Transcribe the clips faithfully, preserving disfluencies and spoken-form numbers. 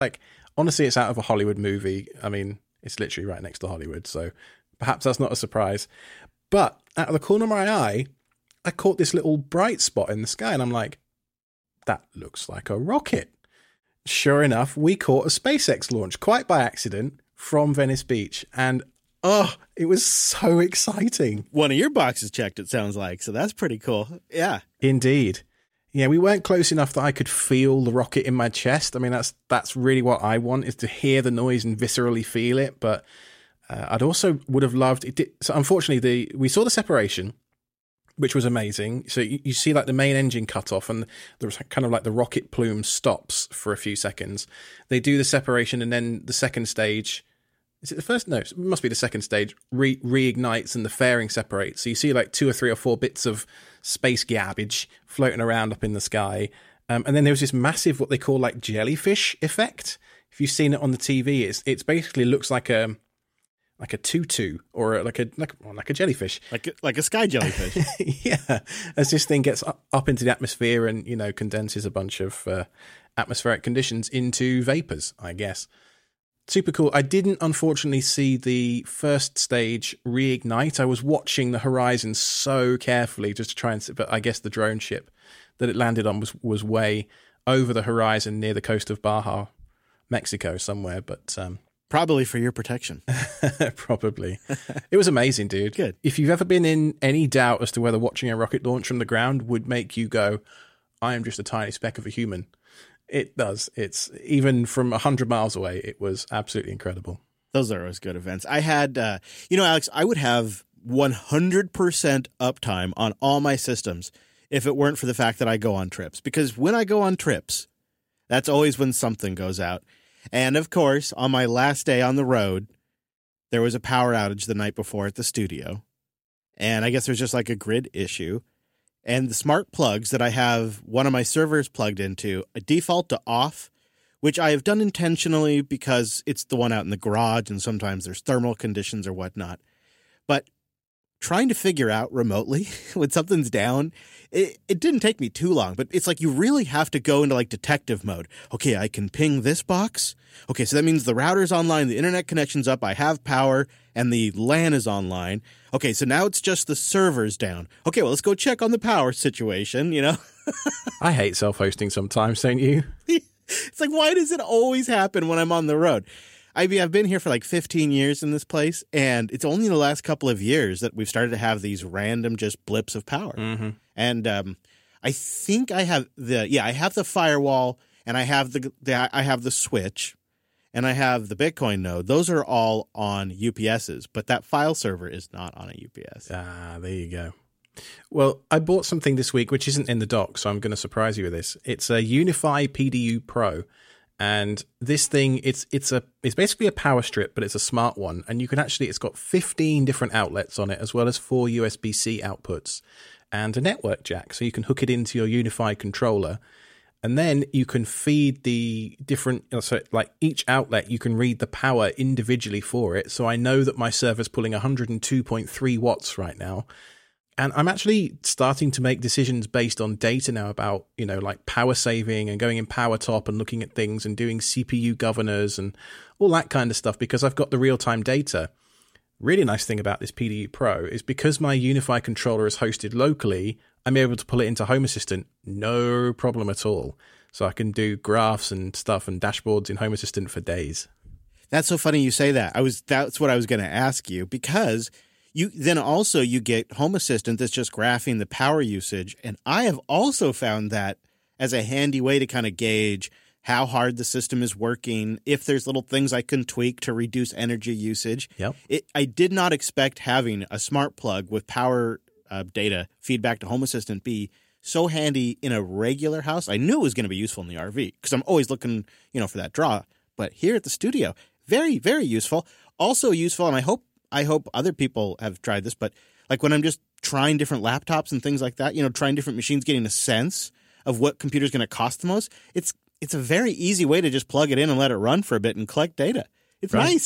Like, honestly, it's out of a Hollywood movie. I mean, it's literally right next to Hollywood, so perhaps that's not a surprise. But out of the corner of my eye, I caught this little bright spot in the sky, and I'm like, that looks like a rocket. Sure enough, we caught a SpaceX launch, quite by accident, from Venice Beach. And, oh, it was so exciting. One of your boxes checked, it sounds like, so that's pretty cool. Yeah. Indeed. Yeah, we weren't close enough that I could feel the rocket in my chest. I mean, that's that's really what I want, is to hear the noise and viscerally feel it. But uh, I'd also would have loved it. Did, so unfortunately, the we saw the separation, which was amazing. So you, you see like the main engine cut off, and there's kind of like the rocket plume stops for a few seconds. They do the separation, and then the second stage, is it the first? No, it must be the second stage, re- reignites and the fairing separates. So you see like two or three or four bits of space garbage floating around up in the sky. Um, and then there was this massive, what they call like jellyfish effect. If you've seen it on the T V, it's it's basically looks like a like a tutu or a, like a like, well, like a jellyfish, like a, like a sky jellyfish. Yeah, as this thing gets up, up into the atmosphere and, you know, condenses a bunch of uh, atmospheric conditions into vapors, I guess. Super cool. I didn't, unfortunately, see the first stage reignite. I was watching the horizon so carefully just to try and see, but I guess the drone ship that it landed on was, was way over the horizon near the coast of Baja, Mexico somewhere, but... Um, Probably for your protection. Probably. It was amazing, dude. Good. If you've ever been in any doubt as to whether watching a rocket launch from the ground would make you go, I am just a tiny speck of a human, it does. It's even from one hundred miles away, it was absolutely incredible. Those are always good events. I had, uh, you know, Alex, I would have one hundred percent uptime on all my systems if it weren't for the fact that I go on trips. Because when I go on trips, that's always when something goes out. And, of course, on my last day on the road, there was a power outage the night before at the studio. And I guess there's just like a grid issue. And the smart plugs that I have one of my servers plugged into default to off, which I have done intentionally because it's the one out in the garage and sometimes there's thermal conditions or whatnot. But trying to figure out remotely when something's down, it, it didn't take me too long, but it's like you really have to go into like detective mode. Okay, I can ping this box. Okay, so that means the router's online, the internet connection's up, I have power, and the LAN is online. Okay, so now it's just the server's down. Okay, well, let's go check on the power situation, you know? I hate self-hosting sometimes, don't you? It's like, why does it always happen when I'm on the road? I mean, I've been here for like fifteen years in this place, and it's only in the last couple of years that we've started to have these random just blips of power. Mm-hmm. And um, I think I have the yeah, I have the firewall, and I have the, the I have the switch, and I have the Bitcoin node. Those are all on U P S's, but that file server is not on a U P S. Ah, there you go. Well, I bought something this week which isn't in the dock, so I'm going to surprise you with this. It's a UniFi P D U Pro. And this thing, it's it's a it's basically a power strip, but it's a smart one. And you can actually, it's got fifteen different outlets on it, as well as four U S B C outputs and a network jack. So you can hook it into your UniFi controller. And then you can feed the different, so like each outlet, you can read the power individually for it. So I know that my server's pulling one hundred two point three watts right now. And I'm actually starting to make decisions based on data now about, you know, like power saving and going in power top and looking at things and doing C P U governors and all that kind of stuff because I've got the real-time data. Really nice thing about this P D U Pro is because my UniFi controller is hosted locally, I'm able to pull it into Home Assistant, no problem at all. So I can do graphs and stuff and dashboards in Home Assistant for days. That's so funny you say that. I was that's what I was going to ask you because you then also you get Home Assistant that's just graphing the power usage, and I have also found that as a handy way to kind of gauge how hard the system is working, if there's little things I can tweak to reduce energy usage. Yep. It, I did not expect having a smart plug with power uh, data feedback to Home Assistant be so handy in a regular house. I knew it was going to be useful in the R V because I'm always looking, you know, for that draw. But here at the studio, very, very useful. Also useful, and I hope I hope other people have tried this, but like when I'm just trying different laptops and things like that, you know, trying different machines, getting a sense of what computer's going to cost the most, it's it's a very easy way to just plug it in and let it run for a bit and collect data. It's right. nice.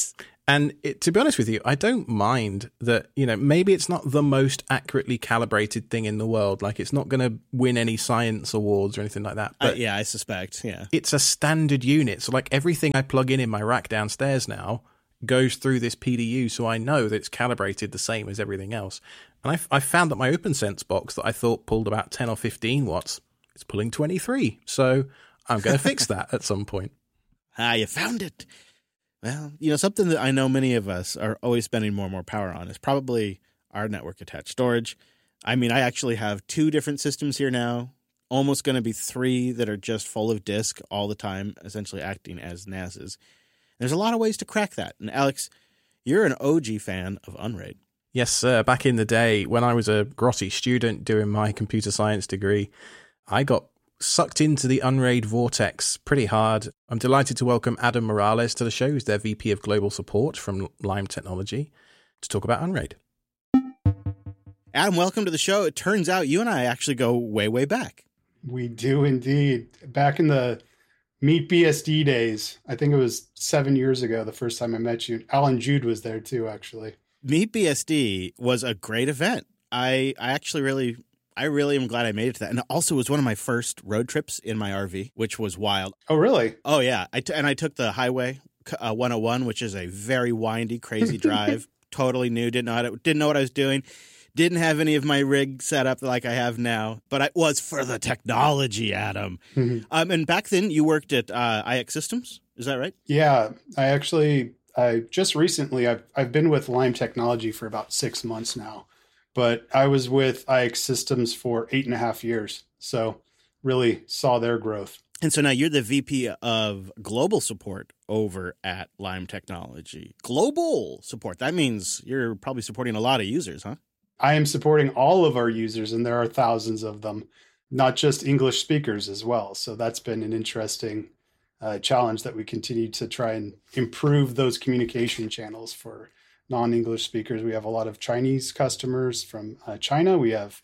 And it, to be honest with you, I don't mind that, you know, maybe it's not the most accurately calibrated thing in the world. Like, it's not going to win any science awards or anything like that. But uh, yeah, I suspect. Yeah. It's a standard unit. So, like, everything I plug in in my rack downstairs now goes through this P D U. So I know that it's calibrated the same as everything else. And I, I found that my OpenSense box that I thought pulled about ten or fifteen watts, it's pulling twenty-three. So I'm going to fix that at some point. Ah, you found it. Well, you know, something that I know many of us are always spending more and more power on is probably our network attached storage. I mean, I actually have two different systems here now, almost going to be three that are just full of disk all the time, essentially acting as N A Ses. There's a lot of ways to crack that. And Alex, you're an O G fan of Unraid. Yes, sir. Back in the day when I was a grotty student doing my computer science degree, I got sucked into the Unraid vortex pretty hard. I'm delighted to welcome Adam Morales to the show, who's their V P of Global Support from Lime Technology, to talk about Unraid. Adam, welcome to the show. It turns out you and I actually go way, way back. We do indeed. Back in the Meet B S D days, I think it was seven years ago, the first time I met you. Alan Jude was there too, actually. Meet B S D was a great event. I, I actually really... I really am glad I made it to that. And it also was one of my first road trips in my R V, which was wild. Oh, really? Oh, yeah. I t- and I took the Highway uh, one oh one, which is a very windy, crazy drive. Totally new. Didn't know how to, didn't know what I was doing. Didn't have any of my rig set up like I have now. But I was for the technology, Adam. Mm-hmm. Um, and back then, you worked at uh, I X Systems. Is that right? Yeah. I actually, I just recently, I've, I've been with Lime Technology for about six months now. But I was with I X Systems for eight and a half years. So really saw their growth. And so now you're the V P of global support over at Lime Technology. Global support. That means you're probably supporting a lot of users, huh? I am supporting all of our users, and there are thousands of them, not just English speakers as well. So that's been an interesting uh, challenge that we continue to try and improve those communication channels for non-English speakers. We have a lot of Chinese customers from uh, China. We have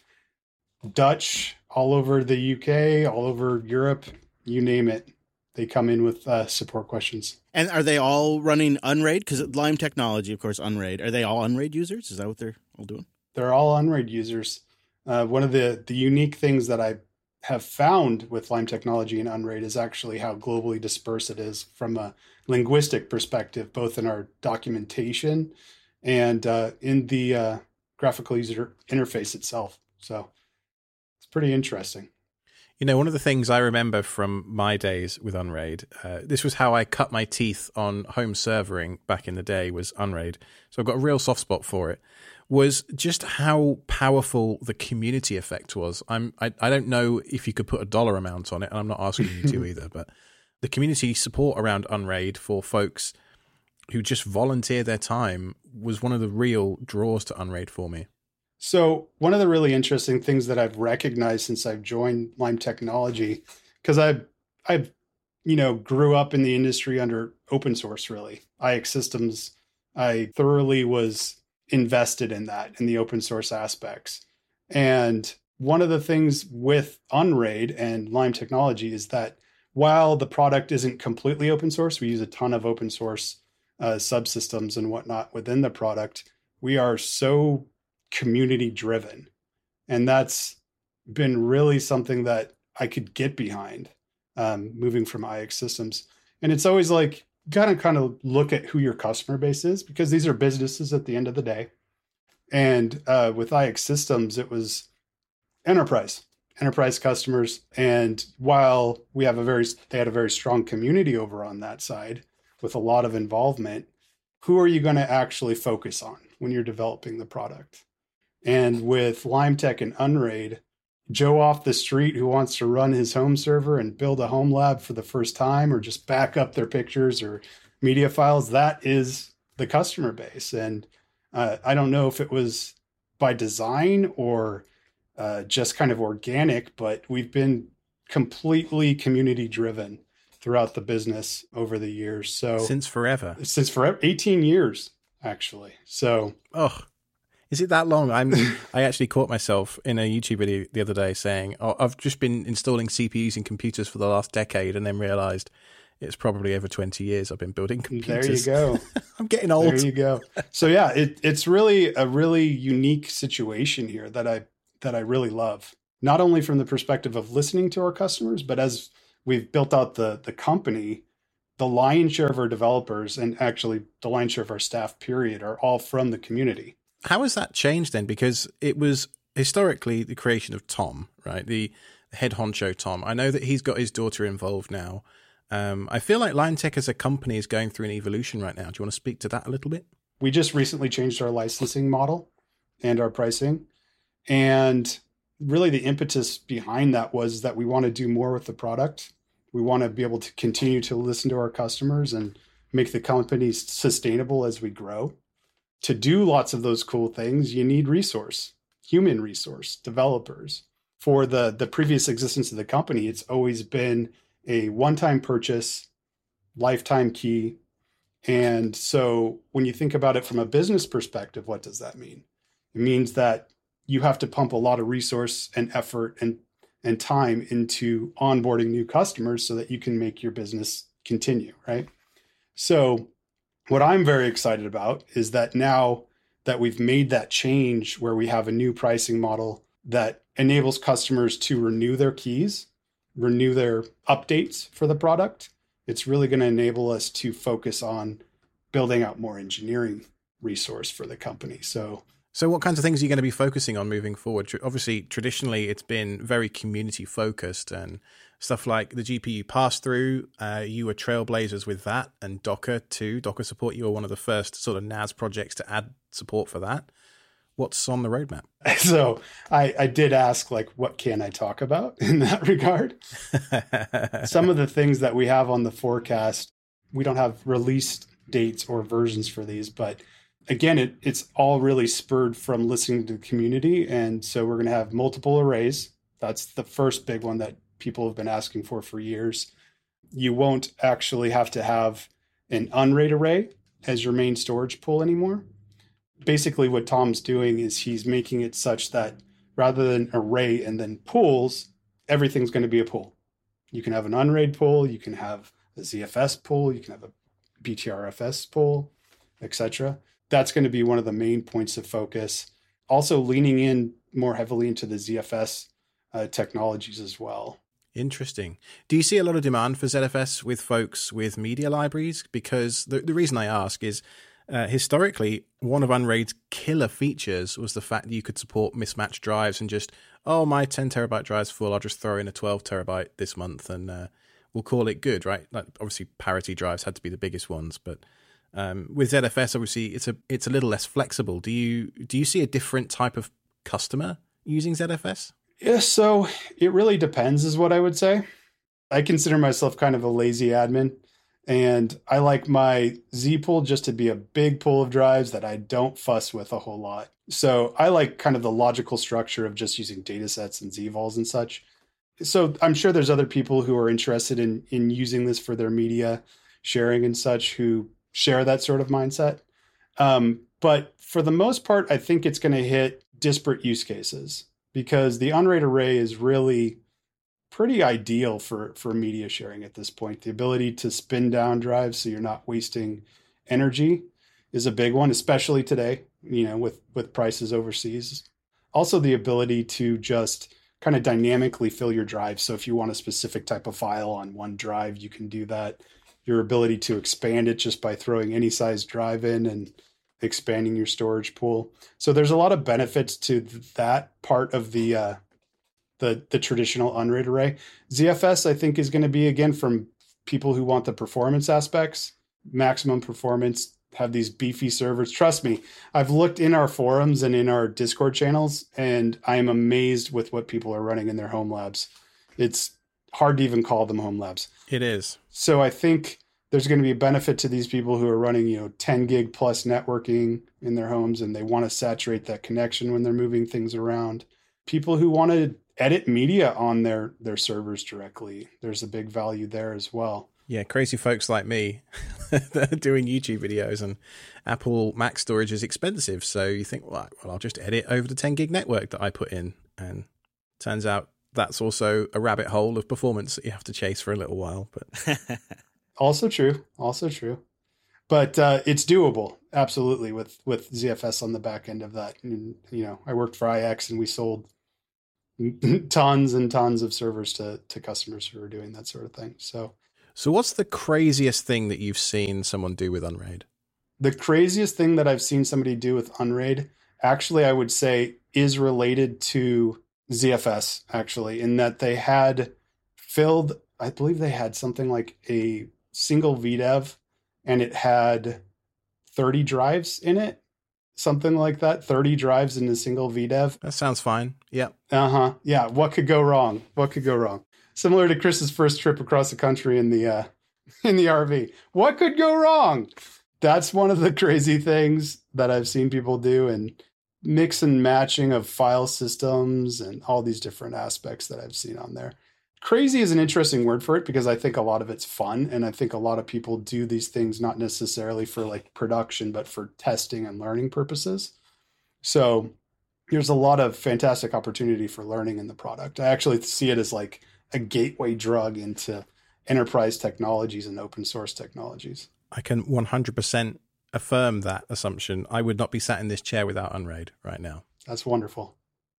Dutch all over the U K, all over Europe, you name it. They come in with uh, support questions. And are they all running Unraid? Because Lime Technology, of course, Unraid. Are they all Unraid users? Is that what they're all doing? They're all Unraid users. Uh, one of the, the unique things that I have found with Lime Technology and Unraid is actually how globally dispersed it is from a linguistic perspective, both in our documentation and uh, in the uh, graphical user interface itself. So it's pretty interesting. You know, one of the things I remember from my days with Unraid, uh, this was how I cut my teeth on home servering back in the day, was Unraid. So I've got a real soft spot for it, was just how powerful the community effect was. I'm, I, I don't know if you could put a dollar amount on it, and I'm not asking you to either, but the community support around Unraid for folks who just volunteer their time was one of the real draws to Unraid for me. So one of the really interesting things that I've recognized since I've joined Lime Technology, because I've, I've, you know, grew up in the industry under open source, really. I X Systems, I thoroughly was invested in that, in the open source aspects. And one of the things with Unraid and Lime Technology is that while the product isn't completely open source, we use a ton of open source uh, subsystems and whatnot within the product. We are so community driven. And that's been really something that I could get behind um, moving from I X Systems. And it's always like, you got to kind of look at who your customer base is, because these are businesses at the end of the day. And uh, with I X Systems, it was enterprise, enterprise customers. And while we have a very, they had a very strong community over on that side with a lot of involvement, who are you going to actually focus on when you're developing the product? And with LimeTech and Unraid, Joe off the street who wants to run his home server and build a home lab for the first time, or just back up their pictures or media files, that is the customer base. And uh, I don't know if it was by design or uh, just kind of organic, but we've been completely community driven throughout the business over the years. So since forever, since forever, eighteen years, actually. So, oh, is it that long? I'm, I actually caught myself in a YouTube video the other day saying, oh, I've just been installing C P Us in computers for the last decade, and then realized it's probably over twenty years I've been building computers. There you go. I'm getting old. There you go. So yeah, it, it's really a really unique situation here that I that I really love. Not only from the perspective of listening to our customers, but as we've built out the the company, the lion's share of our developers and actually the lion's share of our staff, period, are all from the community. How has that changed then? Because it was historically the creation of Tom, right? The head honcho Tom. I know that he's got his daughter involved now. Um, I feel like LionTech as a company is going through an evolution right now. Do you want to speak to that a little bit? We just recently changed our licensing model and our pricing. And really the impetus behind that was that we want to do more with the product. We want to be able to continue to listen to our customers and make the company sustainable as we grow. To do lots of those cool things, you need resource, human resource, developers. For the, the previous existence of the company, it's always been a one-time purchase, lifetime key. And so when you think about it from a business perspective, what does that mean? It means that you have to pump a lot of resource and effort and, and time into onboarding new customers so that you can make your business continue, right? So what I'm very excited about is that now that we've made that change where we have a new pricing model that enables customers to renew their keys, renew their updates for the product, it's really going to enable us to focus on building out more engineering resource for the company. So So what kinds of things are you going to be focusing on moving forward? Obviously, traditionally, it's been very community focused and stuff like the G P U pass-through. Uh, you were trailblazers with that, and Docker too. Docker support, you were one of the first sort of N A S projects to add support for that. What's on the roadmap? So I, I did ask, like, what can I talk about in that regard? Some of the things that we have on the forecast, we don't have release dates or versions for these, but again, it, it's all really spurred from listening to the community. And so we're going to have multiple arrays. That's the first big one that people have been asking for for years. You won't actually have to have an unraid array as your main storage pool anymore. Basically, what Tom's doing is he's making it such that rather than array and then pools, everything's going to be a pool. You can have an unraid pool, you can have a Z F S pool, you can have a B T R F S pool, et cetera. That's going to be one of the main points of focus. Also leaning in more heavily into the Z F S uh, technologies as well. Interesting. Do you see a lot of demand for Z F S with folks with media libraries? Because the, the reason I ask is uh, historically, one of Unraid's killer features was the fact that you could support mismatched drives and just, oh, my ten terabyte drive's full. I'll just throw in a twelve terabyte this month and uh, we'll call it good, right? Like, obviously, parity drives had to be the biggest ones, but Um, with Z F S, obviously, it's a it's a little less flexible. Do you do you see a different type of customer using Z F S? Yeah, so it really depends, is what I would say. I consider myself kind of a lazy admin, and I like my Z pool just to be a big pool of drives that I don't fuss with a whole lot. So I like kind of the logical structure of just using data sets and Z vols and such. So I'm sure there's other people who are interested in in using this for their media sharing and such who share that sort of mindset. Um, but for the most part, I think it's going to hit disparate use cases because the unraid array is really pretty ideal for, for media sharing at this point. The ability to spin down drives so you're not wasting energy is a big one, especially today, you know, with, with prices overseas. Also, the ability to just kind of dynamically fill your drive. So if you want a specific type of file on one drive, you can do that. Your ability to expand it just by throwing any size drive in and expanding your storage pool. So there's a lot of benefits to that part of the uh, the the traditional unraid array. Z F S, I think, is going to be, again, from people who want the performance aspects, maximum performance, have these beefy servers. Trust me, I've looked in our forums and in our Discord channels, and I am amazed with what people are running in their home labs. It's hard to even call them home labs. It is. So I think there's going to be a benefit to these people who are running, you know, ten gig plus networking in their homes, and they want to saturate that connection when they're moving things around. People who want to edit media on their, their servers directly, there's a big value there as well. Yeah, crazy folks like me that are doing YouTube videos, and Apple Mac storage is expensive. So you think, well, well, I'll just edit over the ten gig network that I put in. And turns out that's also a rabbit hole of performance that you have to chase for a little while. But Also true. Also true. But uh, it's doable, absolutely, with with Z F S on the back end of that. And, you know, I worked for I X, and we sold tons and tons of servers to to customers who were doing that sort of thing. So, so what's the craziest thing that you've seen someone do with Unraid? The craziest thing that I've seen somebody do with Unraid, actually, I would say, is related to Z F S, actually, in that they had filled, I believe they had something like a single V dev, and it had thirty drives in it, something like that, thirty drives in a single V dev. That sounds fine. Yeah. Uh-huh. Yeah. What could go wrong? What could go wrong? Similar to Chris's first trip across the country in the uh, in the R V. What could go wrong? That's one of the crazy things that I've seen people do, and mix and matching of file systems and all these different aspects that I've seen on there. Crazy is an interesting word for it, because I think a lot of it's fun, and I think a lot of people do these things not necessarily for like production, but for testing and learning purposes. So there's a lot of fantastic opportunity for learning in the product. I actually see it as like a gateway drug into enterprise technologies and open source technologies. I can one hundred percent affirm that assumption. I would not be sat in this chair without Unraid right now. That's wonderful.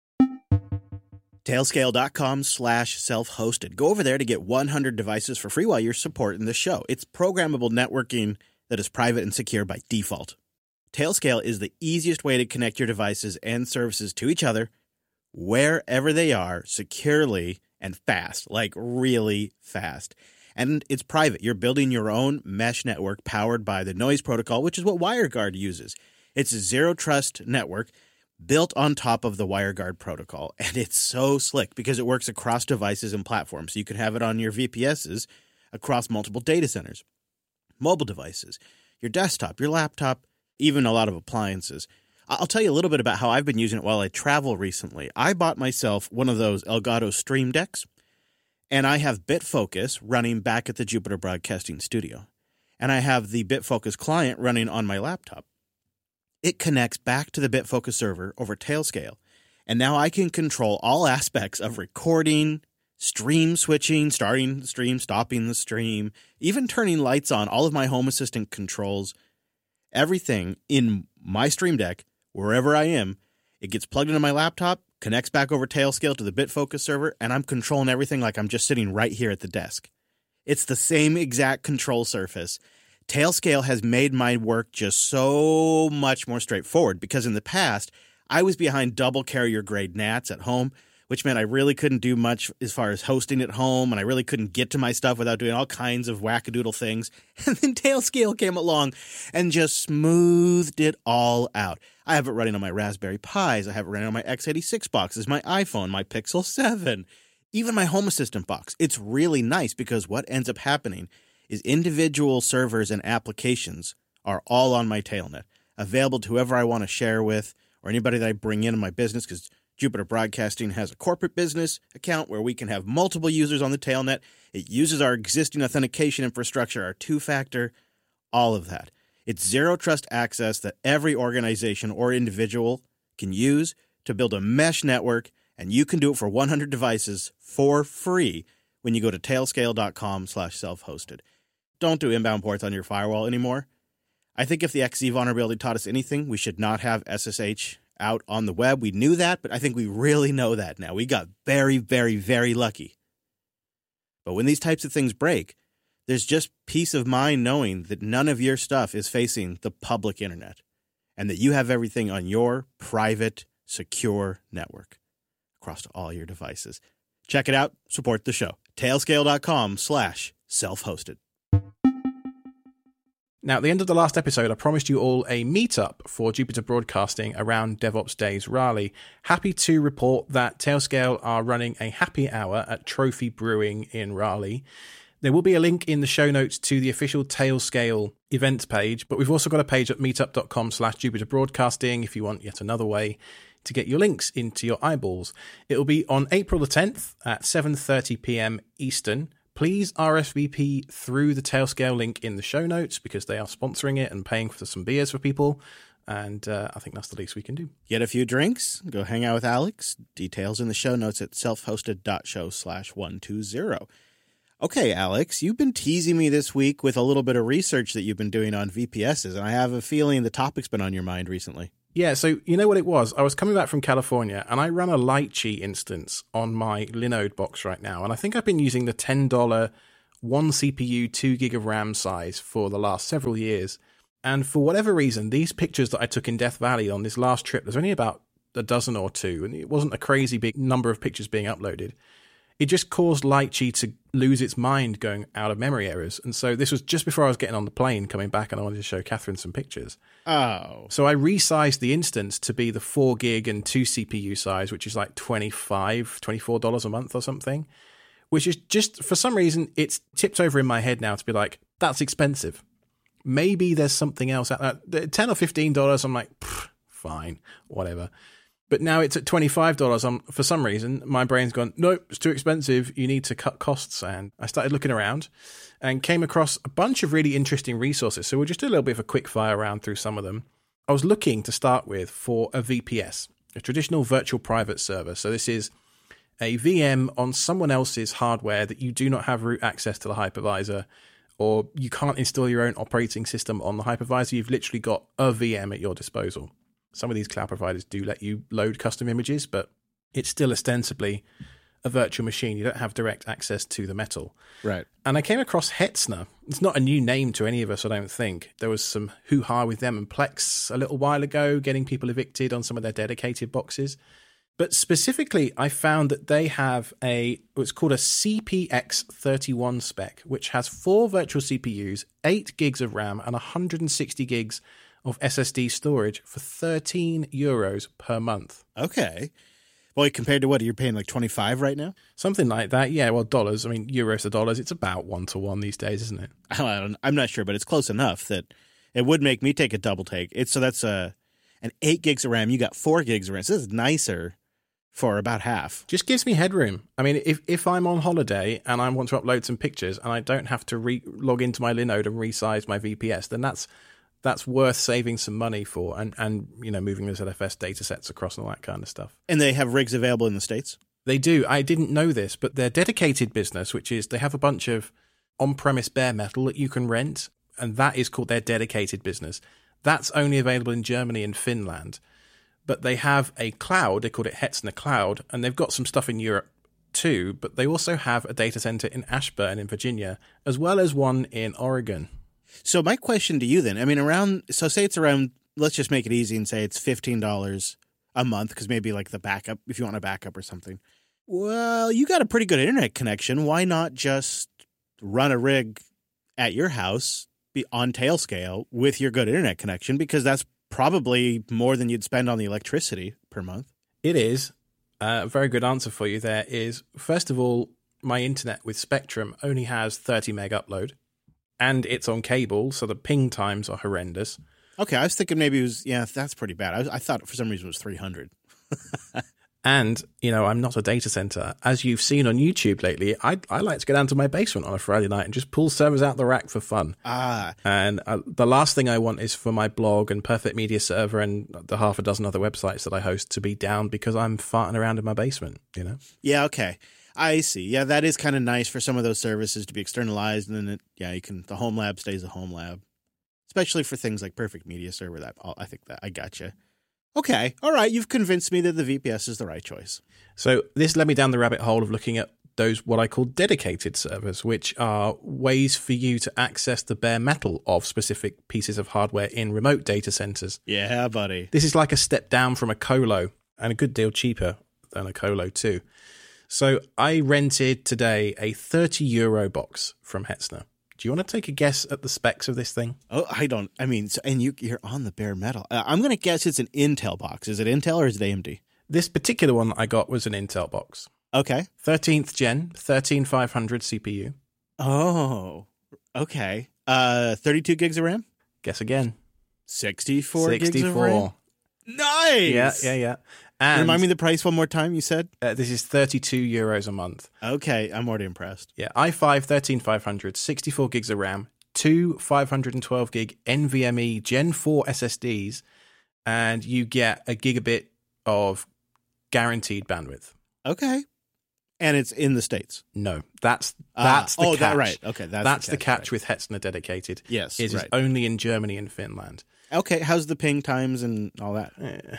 Tailscale.com slash self-hosted. Go over there to get one hundred devices for free while you're supporting the show. It's programmable networking that is private and secure by default. Tailscale is the easiest way to connect your devices and services to each other, wherever they are, securely and fast, like really fast. And it's private. You're building your own mesh network powered by the noise protocol, which is what WireGuard uses. It's a zero-trust network built on top of the WireGuard protocol. And it's so slick because it works across devices and platforms. So you can have it on your V P Ss across multiple data centers, mobile devices, your desktop, your laptop, even a lot of appliances. I'll tell you a little bit about how I've been using it while I travel recently. I bought myself one of those Elgato Stream Decks, and I have BitFocus running back at the Jupiter Broadcasting Studio. And I have the BitFocus client running on my laptop. It connects back to the BitFocus server over Tailscale. And now I can control all aspects of recording, stream switching, starting the stream, stopping the stream, even turning lights on, all of my Home Assistant controls, everything in my Stream Deck, wherever I am. It gets plugged into my laptop, connects back over Tailscale to the BitFocus server, and I'm controlling everything like I'm just sitting right here at the desk. It's the same exact control surface. Tailscale has made my work just so much more straightforward, because in the past, I was behind double carrier grade N A Ts at home, which meant I really couldn't do much as far as hosting at home, and I really couldn't get to my stuff without doing all kinds of wackadoodle things. And then Tailscale came along and just smoothed it all out. I have it running on my Raspberry Pis. I have it running on my x eighty-six boxes, my iPhone, my Pixel seven, even my Home Assistant box. It's really nice because what ends up happening is individual servers and applications are all on my Tailnet, available to whoever I want to share with or anybody that I bring in in my business, because Jupiter Broadcasting has a corporate business account where we can have multiple users on the Tailnet. It uses our existing authentication infrastructure, our two-factor, all of that. It's zero-trust access that every organization or individual can use to build a mesh network, and you can do it for one hundred devices for free when you go to tailscale.com slash self-hosted. Don't do inbound ports on your firewall anymore. I think if the X Z vulnerability taught us anything, we should not have S S H out on the web. We knew that, but I think we really know that now. We got very, very, very lucky. But when these types of things break, there's just peace of mind knowing that none of your stuff is facing the public internet and that you have everything on your private, secure network across all your devices. Check it out. Support the show. Tailscale.com slash self-hosted. Now, at the end of the last episode, I promised you all a meetup for Jupiter Broadcasting around DevOps Days Raleigh. Happy to report that Tailscale are running a happy hour at Trophy Brewing in Raleigh. There will be a link in the show notes to the official Tailscale events page, but we've also got a page at meetup.com slash Jupiter Broadcasting if you want yet another way to get your links into your eyeballs. It will be on April the tenth at seven thirty p.m. Eastern. Please R S V P through the Tailscale link in the show notes because they are sponsoring it and paying for some beers for people. And uh, I think that's the least we can do. Get a few drinks, go hang out with Alex. Details in the show notes at self-hosted.show slash 120. Okay, Alex, you've been teasing me this week with a little bit of research that you've been doing on V P Ss, and I have a feeling the topic's been on your mind recently. Yeah, so you know what it was? I was coming back from California, and I run a Litchi instance on my Linode box right now, and I think I've been using the ten dollars one C P U, two gig of RAM size for the last several years. And for whatever reason, these pictures that I took in Death Valley on this last trip, there's only about a dozen or two, and it wasn't a crazy big number of pictures being uploaded. It just caused Litchi to lose its mind going out of memory errors. And so this was just before I was getting on the plane coming back, and I wanted to show Catherine some pictures. Oh. So I resized the instance to be the four gig and two C P U size, which is like twenty-five dollars, twenty-four dollars a month or something, which is just, for some reason, it's tipped over in my head now to be like, that's expensive. Maybe there's something else out there. ten or fifteen dollars, I'm like, fine, whatever. But now it's at twenty-five dollars. I'm, for some reason, my brain's gone, nope, it's too expensive. You need to cut costs. And I started looking around and came across a bunch of really interesting resources. So we'll just do a little bit of a quick fire around through some of them. I was looking to start with for a V P S, a traditional virtual private server. So this is a V M on someone else's hardware that you do not have root access to the hypervisor, or you can't install your own operating system on the hypervisor. You've literally got a V M at your disposal. Some of these cloud providers do let you load custom images, but it's still ostensibly a virtual machine. You don't have direct access to the metal. Right. And I came across Hetzner. It's not a new name to any of us, I don't think. There was some hoo-ha with them and Plex a little while ago, getting people evicted on some of their dedicated boxes. But specifically, I found that they have a what's called a C P X thirty-one spec, which has four virtual C P Us, eight gigs of RAM, and one hundred sixty gigs of S S D storage for thirteen euros per month. Okay. Well, compared to what, you're paying like twenty-five right now? Something like that. Yeah, well, dollars. I mean, euros to dollars, it's about one to one these days, isn't it? I don't, I'm not sure, but it's close enough that it would make me take a double take. It's, so that's a, an eight gigs of RAM. You got four gigs of RAM. So this is nicer for about half. Just gives me headroom. I mean, if, if I'm on holiday and I want to upload some pictures and I don't have to re- log into my Linode and resize my V P S, then that's that's worth saving some money for, and, and you know, moving the Z F S data sets across and all that kind of stuff. And they have rigs available in the States? They do. I didn't know this, but their dedicated business, which is they have a bunch of on-premise bare metal that you can rent, and that is called their dedicated business. That's only available in Germany and Finland. But they have a cloud, they call it Hetzner Cloud, and they've got some stuff in Europe too, but they also have a data center in Ashburn in Virginia, as well as one in Oregon. So my question to you then, I mean, around, so say it's around, let's just make it easy and say it's fifteen dollars a month, because maybe like the backup, if you want a backup or something. Well, you got a pretty good internet connection. Why not just run a rig at your house be on Tailscale with your good internet connection? Because that's probably more than you'd spend on the electricity per month. It is. Uh, a very good answer for you there is, first of all, my internet with Spectrum only has thirty meg upload, and it's on cable, so the ping times are horrendous. Okay, I was thinking maybe it was, yeah, that's pretty bad. I, was, I thought for some reason it was three hundred. And, you know, I'm not a data center. As you've seen on YouTube lately, I I like to go down to my basement on a Friday night and just pull servers out the rack for fun. Ah. And uh, the last thing I want is for my blog and Perfect Media Server and the half a dozen other websites that I host to be down because I'm farting around in my basement, you know? Yeah, okay. I see. Yeah, that is kind of nice for some of those services to be externalized, and then it, yeah, you can, the home lab stays a home lab. Especially for things like Perfect Media Server. That I think that I gotcha. Okay, all right. You've convinced me that the V P S is the right choice. So this led me down the rabbit hole of looking at those what I call dedicated servers, which are ways for you to access the bare metal of specific pieces of hardware in remote data centers. Yeah, buddy. This is like a step down from a colo, and a good deal cheaper than a colo too. So I rented today a thirty euro box from Hetzner. Do you want to take a guess at the specs of this thing? Oh, I don't. I mean, so, and you, you're on the bare metal. Uh, I'm going to guess it's an Intel box. Is it Intel or is it A M D? This particular one I got was an Intel box. Okay. thirteenth gen, thirteen five hundred C P U. Oh, okay. Uh, thirty-two gigs of RAM? Guess again. sixty-four, sixty-four gigs of RAM? Nice! Yeah, yeah, yeah. And remind me the price one more time, you said? Uh, this is thirty-two euros a month. Okay, I'm already impressed. Yeah, i five thirteen five hundred, sixty-four gigs of RAM, two five twelve gig NVMe Gen four S S Ds, and you get a gigabit of guaranteed bandwidth. Okay. And it's in the States. No, that's that's uh, the oh, catch. That, right. Okay, that's, that's the the catch, catch right. with Hetzner Dedicated. Yes, is right. it's only in Germany and Finland. Okay, how's the ping times and all that? Eh,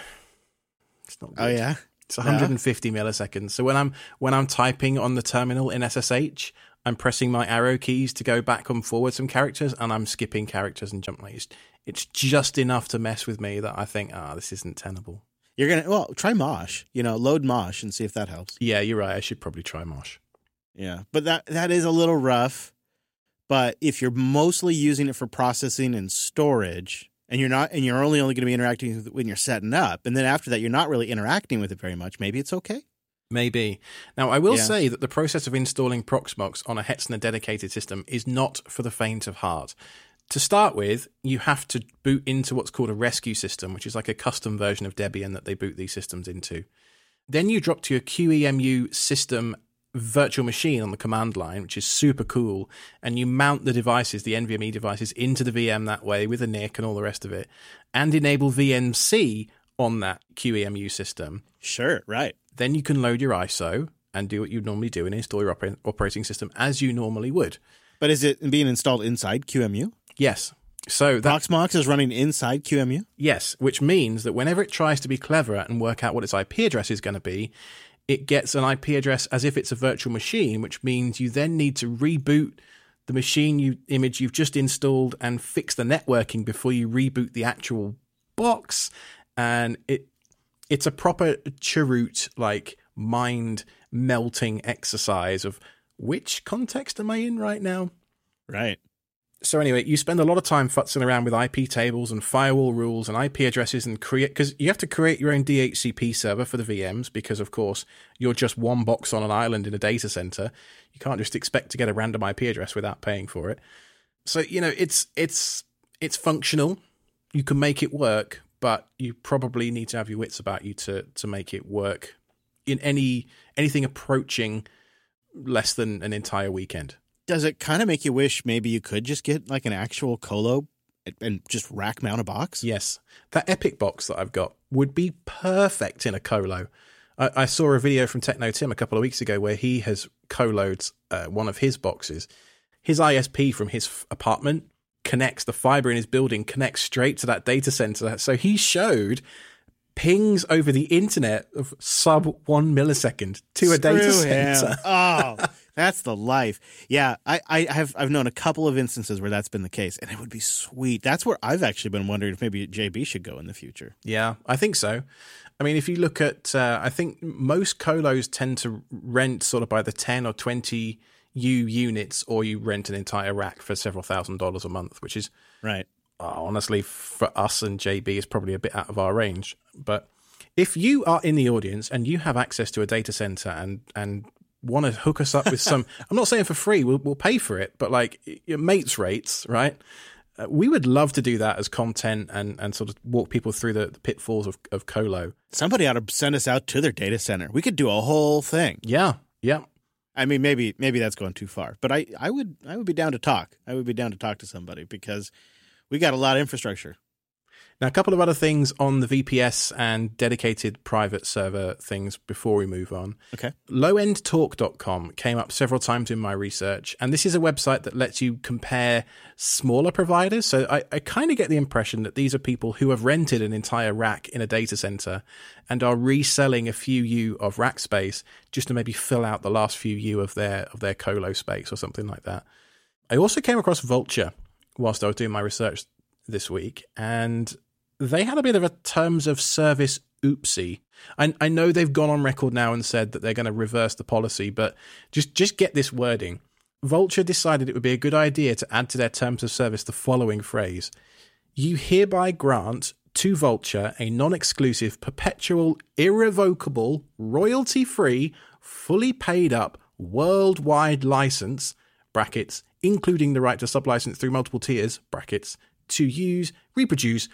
it's not good. Oh yeah, it's one hundred fifty yeah. milliseconds. So when I'm when I'm typing on the terminal in S S H, I'm pressing my arrow keys to go back and forward some characters, and I'm skipping characters and jump lanes. It's just enough to mess with me that I think, ah, oh, this isn't tenable. You're gonna well try Mosh. You know, load Mosh and see if that helps. Yeah, you're right. I should probably try Mosh. Yeah, but that that is a little rough. But if you're mostly using it for processing and storage, and you're not, and you're only only going to be interacting with it when you're setting up, and then after that you're not really interacting with it very much, maybe it's okay. Maybe. Now, I will yeah. say that the process of installing Proxmox on a Hetzner dedicated system is not for the faint of heart. To start with, you have to boot into what's called a rescue system, which is like a custom version of Debian that they boot these systems into. Then you drop to your Q E M U system virtual machine on the command line, which is super cool, and you mount the devices, the N V M E devices, into the V M that way with a N I C and all the rest of it, and enable V N C on that Q E M U system. Sure, right. Then you can load your I S O and do what you normally do and install your oper- operating system as you normally would. But is it being installed inside Q M U? Yes. So that, Proxmox is running inside Q M U? Yes, which means that whenever it tries to be clever and work out what its I P address is going to be, it gets an I P address as if it's a virtual machine, which means you then need to reboot the machine you image you've just installed and fix the networking before you reboot the actual box. And it it's a proper cheroot, like mind melting exercise of which context am I in right now? Right. So anyway, you spend a lot of time futzing around with I P tables and firewall rules and I P addresses and create, because you have to create your own D H C P server for the V Ms because, of course, you're just one box on an island in a data center. You can't just expect to get a random I P address without paying for it. So, you know, it's it's it's functional. You can make it work, but you probably need to have your wits about you to to make it work in any anything approaching less than an entire weekend. Does it kind of make you wish maybe you could just get like an actual colo and just rack mount a box? Yes. That Epic box that I've got would be perfect in a colo. I, I saw a video from Techno Tim a couple of weeks ago where he has coloed uh, one of his boxes. His I S P from his f- apartment connects, the fiber in his building connects straight to that data center. So he showed pings over the internet of sub one millisecond to a data center. Oh, that's the life. Yeah, I, I have I've known a couple of instances where that's been the case, and it would be sweet. That's where I've actually been wondering if maybe J B should go in the future. Yeah, I think so. I mean, if you look at, uh, I think most colos tend to rent sort of by the ten or twenty U units, or you rent an entire rack for several thousand dollars a month, which is right. Oh, honestly, for us and J B is probably a bit out of our range. But if you are in the audience and you have access to a data center and and want to hook us up with some, I'm not saying for free, we'll, we'll pay for it, but like your mates rates, right? Uh, we would love to do that as content and, and sort of walk people through the, the pitfalls of, of colo. Somebody ought to send us out to their data center. We could do a whole thing. Yeah, yeah. I mean, maybe maybe that's going too far, but I, I would I would be down to talk. I would be down to talk to somebody because we got a lot of infrastructure. Now, a couple of other things on the V P S and dedicated private server things before we move on. Okay. low end talk dot com came up several times in my research, and this is a website that lets you compare smaller providers. So I, I kind of get the impression that these are people who have rented an entire rack in a data center and are reselling a few U of rack space just to maybe fill out the last few U of their of their colo space or something like that. I also came across Vultr whilst I was doing my research this week, and they had a bit of a terms of service oopsie. I, I know they've gone on record now and said that they're going to reverse the policy, but just, just get this wording. Vultr decided it would be a good idea to add to their terms of service the following phrase: you hereby grant to Vultr a non-exclusive, perpetual, irrevocable, royalty-free, fully paid up, worldwide license, brackets, including the right to sublicense through multiple tiers, brackets, to use, reproduce,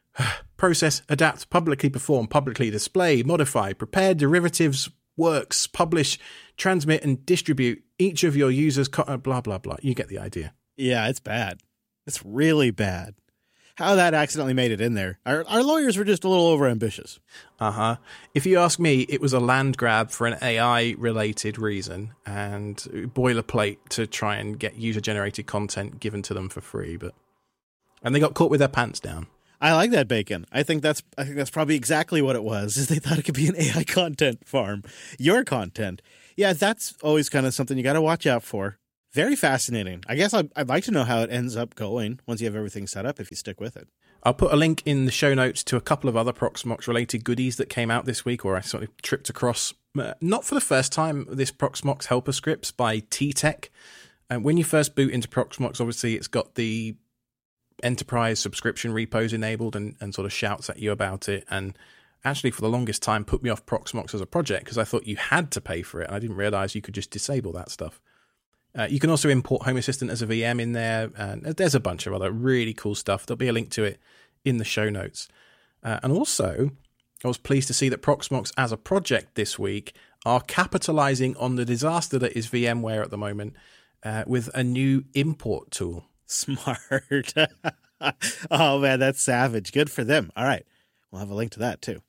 process, adapt, publicly perform, publicly display, modify, prepare derivatives, works, publish, transmit, and distribute each of your users, co- blah, blah, blah. You get the idea. Yeah, it's bad. It's really bad. how that accidentally made it in there. Our, our lawyers were just a little overambitious. Uh-huh. If you ask me, it was a land grab for an A I-related reason and boilerplate to try and get user-generated content given to them for free. But and they got caught with their pants down. I like that, Bacon. I think that's I think that's probably exactly what it was, is they thought it could be an A I content farm. Your content. Yeah, that's always kind of something you got to watch out for. Very fascinating. I guess I'd, I'd like to know how it ends up going once you have everything set up, if you stick with it. I'll put a link in the show notes to a couple of other Proxmox-related goodies that came out this week, or I sort of tripped across, uh, not for the first time, this Proxmox helper scripts by T-Tech. And when you first boot into Proxmox, obviously it's got the enterprise subscription repos enabled and, and sort of shouts at you about it. And actually, for the longest time, put me off Proxmox as a project because I thought you had to pay for it. And I didn't realize you could just disable that stuff. Uh, you can also import Home Assistant as a V M in there, and there's a bunch of other really cool stuff. There'll be a link to it in the show notes. Uh, and also, I was pleased to see that Proxmox as a project this week are capitalizing on the disaster that is VMware at the moment uh, with a new import tool. Smart. Oh, man, that's savage. Good for them. All right. We'll have a link to that, too.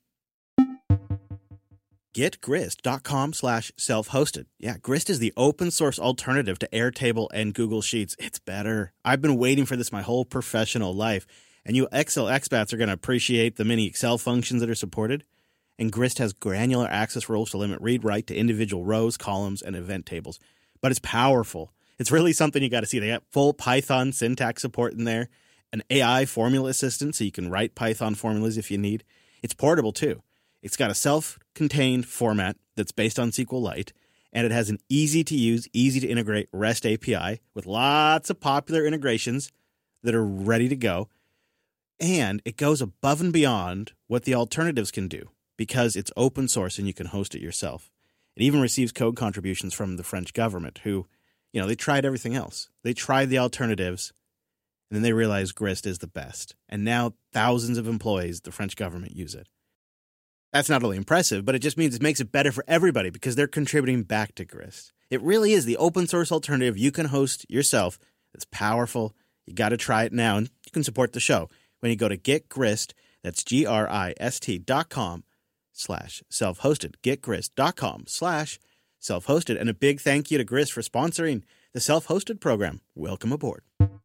getgrist.com slash self-hosted. Yeah, Grist is the open source alternative to Airtable and Google Sheets. It's better. I've been waiting for this my whole professional life, and you Excel expats are going to appreciate the many Excel functions that are supported. And Grist has granular access rules to limit read-write to individual rows, columns, and event tables. But it's powerful. It's really something you got to see. They got full Python syntax support in there, an A I formula assistant so you can write Python formulas if you need. It's portable, too. It's got a self-contained format that's based on SQLite, and it has an easy-to-use, easy-to-integrate REST A P I with lots of popular integrations that are ready to go. And it goes above and beyond what the alternatives can do because it's open source and you can host it yourself. It even receives code contributions from the French government who, you know, they tried everything else. They tried the alternatives, and then they realized Grist is the best. And now thousands of employees, the French government, use it. That's not only impressive, but it just means it makes it better for everybody because they're contributing back to Grist. It really is the open source alternative you can host yourself. It's powerful. You got to try it now, and you can support the show when you go to GetGrist. That's G-R-I-S-T dot com slash self-hosted. GetGrist.com slash self-hosted. And a big thank you to Grist for sponsoring the self-hosted program. Welcome aboard.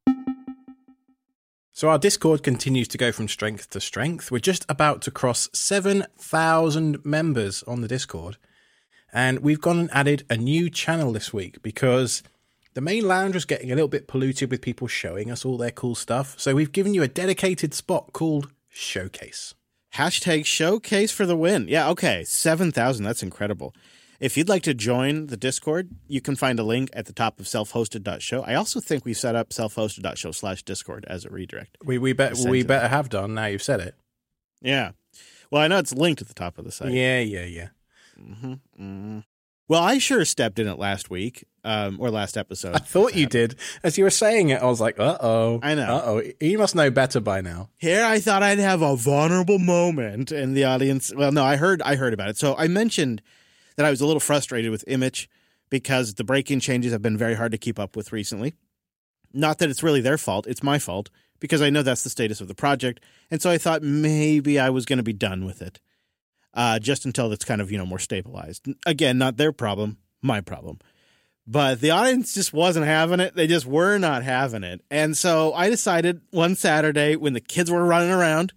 So our Discord continues to go from strength to strength. We're just about to cross seven thousand members on the Discord. And we've gone and added a new channel this week because the main lounge was getting a little bit polluted with people showing us all their cool stuff. So we've given you a dedicated spot called Showcase. Hashtag Showcase for the win. Yeah, okay. seven thousand. That's incredible. If you'd like to join the Discord, you can find a link at the top of self-hosted dot show. I also think we set up self-hosted dot show slash Discord as a redirect. We we, bet, we better have done now you've said it. Yeah. Well, I know it's linked at the top of the site. Yeah, yeah, yeah. Mm-hmm, mm-hmm. Well, I sure stepped in it last week, um, or last episode. I thought you did. As you were saying it, I was like, uh-oh. I know. Uh-oh. You must know better by now. Here I thought I'd have a vulnerable moment, and the audience... Well, no, I heard I heard about it. So I mentioned that I was a little frustrated with Image because the breaking changes have been very hard to keep up with recently. Not that it's really their fault. It's my fault because I know that's the status of the project. And so I thought maybe I was going to be done with it uh, just until it's kind of, you know, more stabilized. Again, not their problem, my problem. But the audience just wasn't having it. They just were not having it. And so I decided one Saturday when the kids were running around,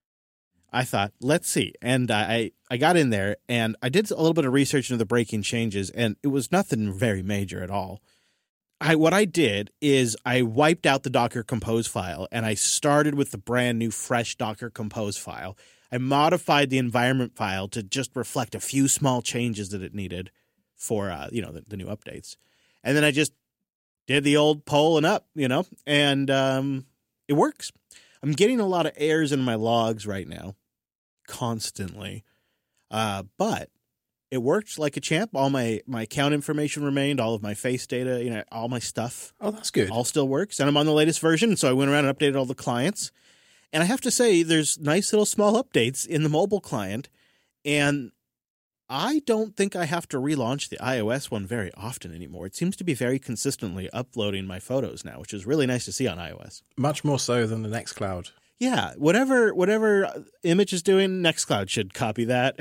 I thought, let's see. And I, I got in there and I did a little bit of research into the breaking changes, and it was nothing very major at all. I, what I did is I wiped out the Docker Compose file and I started with the brand new fresh Docker Compose file. I modified the environment file to just reflect a few small changes that it needed for, uh, you know, the, the new updates. And then I just did the old pull and up, you know, and um, it works. I'm getting a lot of errors in my logs right now, constantly. Uh, but it worked like a champ. All my, my account information remained, all of my face data, you know, all my stuff. Oh, that's good. All still works. And I'm on the latest version, so I went around and updated all the clients. And I have to say, there's nice little small updates in the mobile client. And I don't think I have to relaunch the iOS one very often anymore. It seems to be very consistently uploading my photos now, which is really nice to see on iOS. Much more so than the Nextcloud. Yeah, whatever whatever Image is doing, Nextcloud should copy that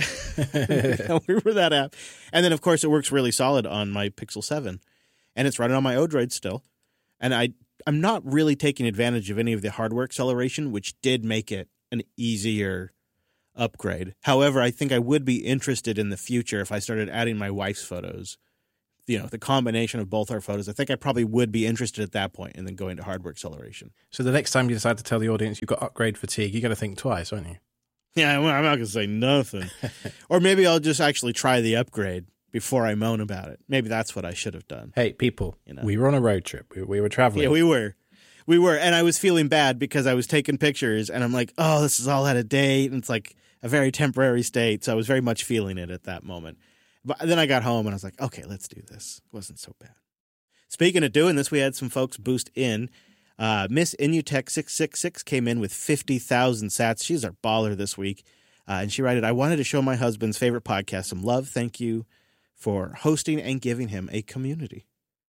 for that app. And then, of course, it works really solid on my Pixel seven. And it's running on my Odroid still. And I, I'm not really taking advantage of any of the hardware acceleration, which did make it an easier upgrade. However, I think I would be interested in the future if I started adding my wife's photos. You know, the combination of both our photos, I think I probably would be interested at that point and then going to hardware acceleration. So the next time you decide to tell the audience you've got upgrade fatigue, you got to think twice, aren't you? Yeah, well, I'm not going to say nothing. Or maybe I'll just actually try the upgrade before I moan about it. Maybe that's what I should have done. Hey, people, You know? we were on a road trip. We, we were traveling. Yeah, we were. We were. And I was feeling bad because I was taking pictures and I'm like, oh, this is all out of date. And it's like a very temporary state. So I was very much feeling it at that moment. But then I got home and I was like, okay, let's do this. It wasn't so bad. Speaking of doing this, we had some folks boost in. Uh, Miss Inutech six six six came in with fifty thousand sats. She's our baller this week. Uh, and she wrote, I wanted to show my husband's favorite podcast some love. Thank you for hosting and giving him a community.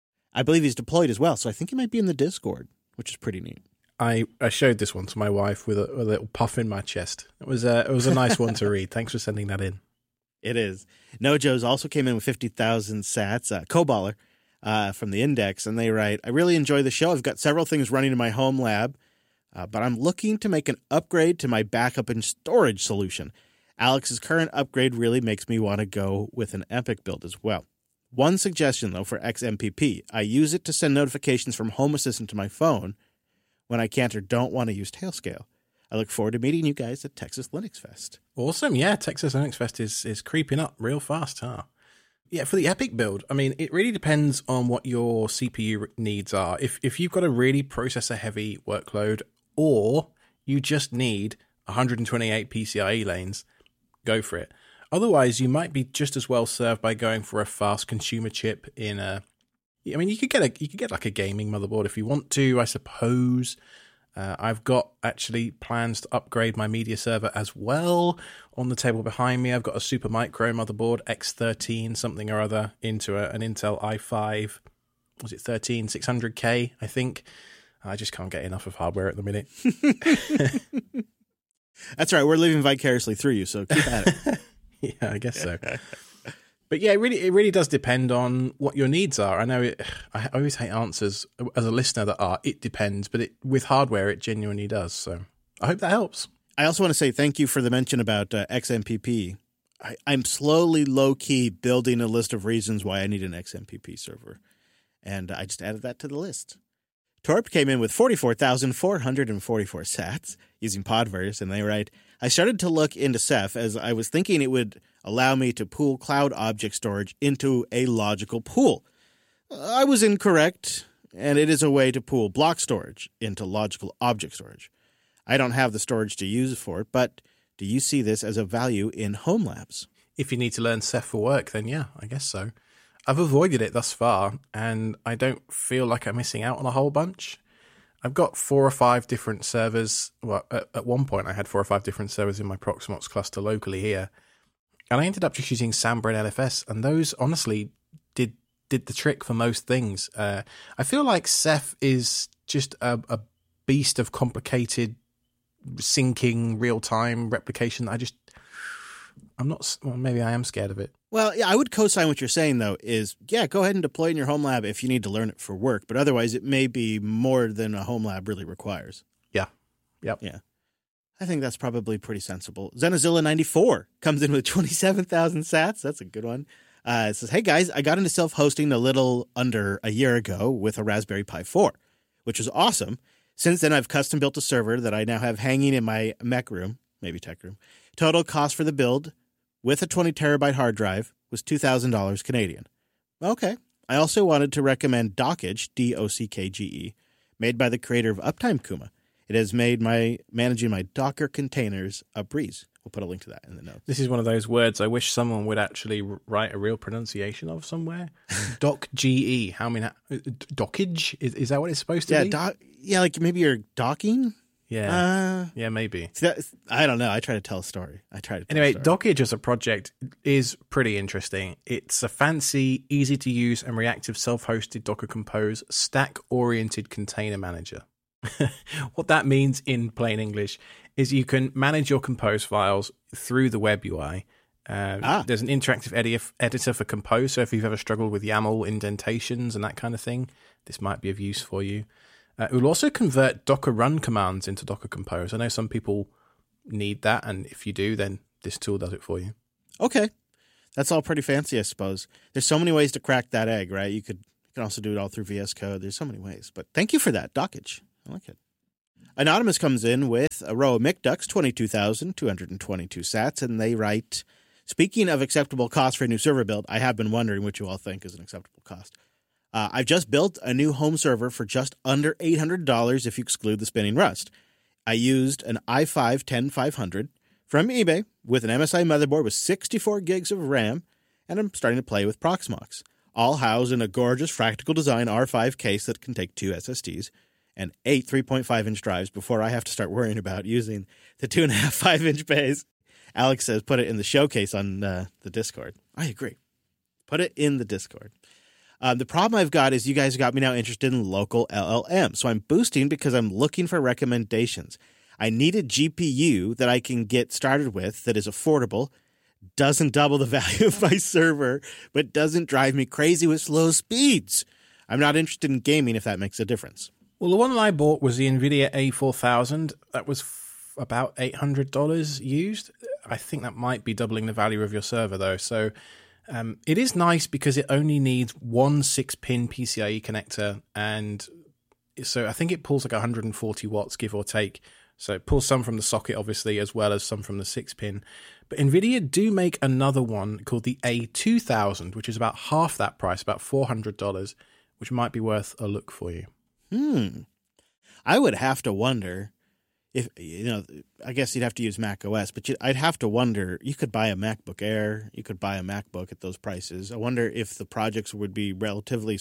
I believe he's deployed as well, so I think he might be in the Discord, which is pretty neat. I, I showed this one to my wife with a, with a little puff in my chest. It was a, it was a nice one to read. Thanks for sending that in. It is. Nojo's also came in with fifty thousand sats, uh, Coballer uh, from the Index, and they write, I really enjoy the show. I've got several things running in my home lab, uh, but I'm looking to make an upgrade to my backup and storage solution. Alex's current upgrade really makes me want to go with an Epic build as well. One suggestion, though, for X M P P. I use it to send notifications from Home Assistant to my phone when I can't or don't want to use Tailscale. I look forward to meeting you guys at Texas Linux Fest. Awesome. Yeah, Texas Linux Fest is, is creeping up real fast, huh? Yeah, for the Epic build, I mean, it really depends on what your C P U needs are. If if you've got a really processor-heavy workload, or you just need one hundred twenty-eight PCIe lanes, go for it. Otherwise, you might be just as well served by going for a fast consumer chip in a... I mean, you could get a you could get like a gaming motherboard if you want to, I suppose. Uh, I've got actually plans to upgrade my media server as well. On the table behind me, I've got a Supermicro motherboard, X thirteen something or other, into a, an Intel i five. Was it thirteen six hundred K, I think? I just can't get enough of hardware at the minute. That's right. We're living vicariously through you, so keep at it. Yeah, I guess so. But yeah, it really, it really does depend on what your needs are. I know it, I always hate answers as a listener that are, it depends, but it, with hardware, it genuinely does. So I hope that helps. I also want to say thank you for the mention about uh, X M P P. I, I'm slowly, low-key building a list of reasons why I need an X M P P server. And I just added that to the list. Torp came in with forty-four thousand four hundred forty-four sats using Podverse, and they write, I started to look into Ceph as I was thinking it would allow me to pool cloud object storage into a logical pool. I was incorrect, and it is a way to pool block storage into logical object storage. I don't have the storage to use for it, but do you see this as a value in home labs? If you need to learn Ceph for work, then yeah, I guess so. I've avoided it thus far, and I don't feel like I'm missing out on a whole bunch. I've got four or five different servers. Well, at, at one point, I had four or five different servers in my Proxmox cluster locally here. And I ended up just using Samba and L F S, and those honestly did did the trick for most things. Uh, I feel like Ceph is just a, a beast of complicated syncing, real-time replication. I just, I'm not, well, maybe I am scared of it. Well, yeah, I would co-sign what you're saying, though, is, yeah, go ahead and deploy it in your home lab if you need to learn it for work. But otherwise, it may be more than a home lab really requires. Yeah. Yep. Yeah. I think that's probably pretty sensible. Zenozilla ninety-four comes in with twenty-seven thousand sats. That's a good one. Uh, it says, hey, guys, I got into self-hosting a little under a year ago with a Raspberry Pi four, which was awesome. Since then, I've custom built a server that I now have hanging in my mech room, maybe tech room. Total cost for the build with a twenty terabyte hard drive was two thousand dollars Canadian. Okay. I also wanted to recommend Dockage, D O C K G E, made by the creator of Uptime Kuma. It has made my managing my Docker containers a breeze. We'll put a link to that in the notes. This is one of those words I wish someone would actually write a real pronunciation of somewhere. Doc G E. How many? Dockage? Is, is that what it's supposed to yeah, be? doc, yeah, like maybe you're docking? Yeah. Uh, yeah, maybe. That, I don't know. I try to tell a story. I try to tell Anyway, a story. Dockage as a project is pretty interesting. It's a fancy, easy to use and reactive self-hosted Docker Compose stack-oriented container manager. What that means in plain English is you can manage your Compose files through the web U I. Uh, ah. There's an interactive edi- editor for Compose, so if you've ever struggled with YAML indentations and that kind of thing, this might be of use for you. Uh, it will also convert Docker run commands into Docker Compose. I know some people need that, and if you do, then this tool does it for you. Okay. That's all pretty fancy, I suppose. There's so many ways to crack that egg, right? You could, you can also do it all through V S Code. There's so many ways. But thank you for that, Dockage. I like it. Anonymous comes in with a row of McDucks, twenty-two thousand two hundred twenty-two sats, and they write, speaking of acceptable cost for a new server build, I have been wondering what you all think is an acceptable cost. Uh, I've just built a new home server for just under eight hundred dollars if you exclude the spinning Rust. I used an i five ten five hundred from eBay with an M S I motherboard with sixty-four gigs of RAM, and I'm starting to play with Proxmox, all housed in a gorgeous Fractal Design R five case that can take two S S Ds and eight three point five inch drives before I have to start worrying about using the two point five, five inch bays. Alex says put it in the showcase on uh, the Discord. I agree. Put it in the Discord. Uh, the problem I've got is you guys got me now interested in local L L M, so I'm boosting because I'm looking for recommendations. I need a G P U that I can get started with that is affordable, doesn't double the value of my server, but doesn't drive me crazy with slow speeds. I'm not interested in gaming if that makes a difference. Well, the one that I bought was the NVIDIA A four thousand. That was f- about eight hundred dollars used. I think that might be doubling the value of your server, though. So um, it is nice because it only needs one six-pin P C I E connector. And so I think it pulls like one hundred forty watts, give or take. So it pulls some from the socket, obviously, as well as some from the six-pin. But NVIDIA do make another one called the A two thousand, which is about half that price, about four hundred dollars, which might be worth a look for you. Hmm. I would have to wonder if, you know, I guess you'd have to use Mac O S, but you, I'd have to wonder, you could buy a MacBook Air, you could buy a MacBook at those prices. I wonder if the projects would be relatively,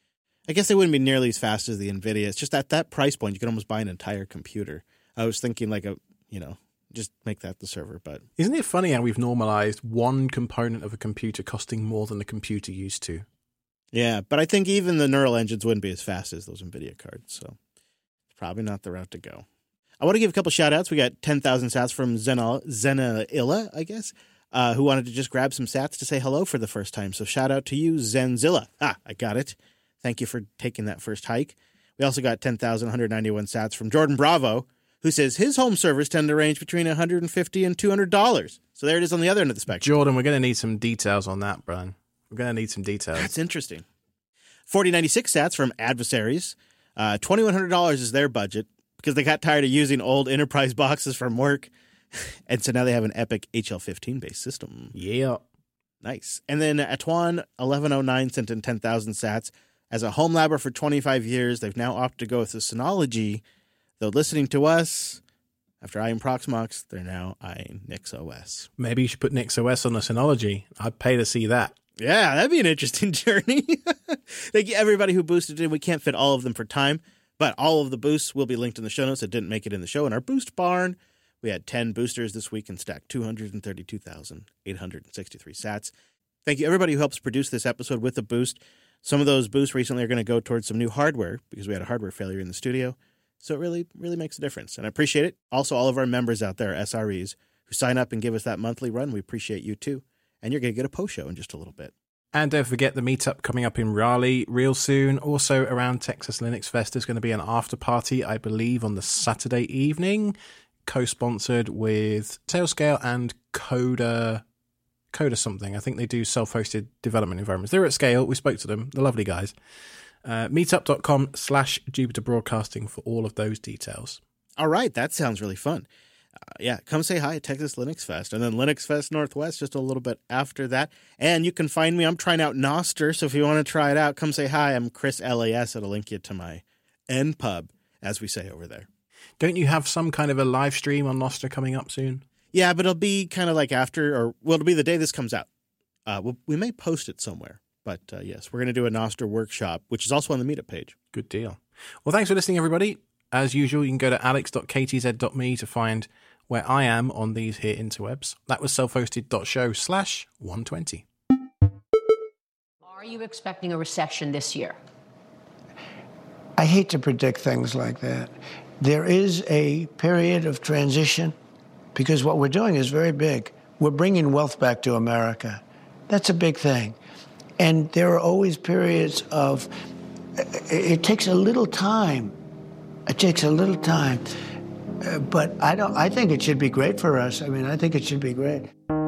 I guess they wouldn't be nearly as fast as the NVIDIA. It's just at that price point, you could almost buy an entire computer. I was thinking like a, you know, just make that the server, but. Isn't it funny how we've normalized one component of a computer costing more than the computer used to? Yeah, but I think even the neural engines wouldn't be as fast as those NVIDIA cards, so it's probably not the route to go. I want to give a couple shout-outs. We got ten thousand sats from Zena, Zenailla, I guess, uh, who wanted to just grab some sats to say hello for the first time. So shout-out to you, Zenzilla. Ah, I got it. Thank you for taking that first hike. We also got ten thousand one hundred ninety-one sats from Jordan Bravo, who says his home servers tend to range between one hundred fifty dollars and two hundred dollars. So there it is on the other end of the spectrum. Jordan, we're going to need some details on that, Brian. We're going to need some details. That's interesting. forty ninety-six sats from Adversaries. Uh, twenty-one hundred dollars is their budget because they got tired of using old enterprise boxes from work. And so now they have an Epic H L fifteen based system. Yeah. Nice. And then Atuan eleven oh nine sent in ten thousand sats. As a home labber for twenty-five years, they've now opted to go with the Synology. Though listening to us, after eyeing Proxmox, they're now eyeing NixOS. Maybe you should put NixOS on the Synology. I'd pay to see that. Yeah, that'd be an interesting journey. Thank you, everybody who boosted in. We can't fit all of them for time, but all of the boosts will be linked in the show notes that didn't make it in the show. In our boost barn, we had ten boosters this week and stacked two hundred thirty-two thousand eight hundred sixty-three sats. Thank you, everybody who helps produce this episode with a boost. Some of those boosts recently are going to go towards some new hardware because we had a hardware failure in the studio. So it really, really makes a difference, and I appreciate it. Also, all of our members out there, S R Es, who sign up and give us that monthly run, we appreciate you too. And you're going to get a post show in just a little bit. And don't forget the meetup coming up in Raleigh real soon. Also around Texas Linux Fest, there's going to be an after party, I believe, on the Saturday evening, co-sponsored with Tailscale and Coda, Coda something. I think they do self-hosted development environments. They're at Scale. We spoke to them. They're lovely guys. Uh, meetup.com slash Jupiter Broadcasting for all of those details. All right. That sounds really fun. Uh, yeah, come say hi at Texas Linux Fest, and then Linux Fest Northwest just a little bit after that. And you can find me. I'm trying out Nostr, so if you want to try it out, come say hi. I'm Chris L A S. It'll link you to my N pub, as we say over there. Don't you have some kind of a live stream on Nostr coming up soon? Yeah, but it'll be kind of like after, or well, it'll be the day this comes out. Uh, we'll, we may post it somewhere, but uh, yes, we're going to do a Nostr workshop, which is also on the meetup page. Good deal. Well, thanks for listening, everybody. As usual, you can go to alex dot k t z dot m e to find where I am on these here interwebs. That was self-hosted.show slash 120. Are you expecting a recession this year? I hate to predict things like that. There is a period of transition because what we're doing is very big. We're bringing wealth back to America. That's a big thing. And there are always periods of, it takes a little time. It takes a little time. Uh, but I don't, I think it should be great for us. I mean, I think it should be great.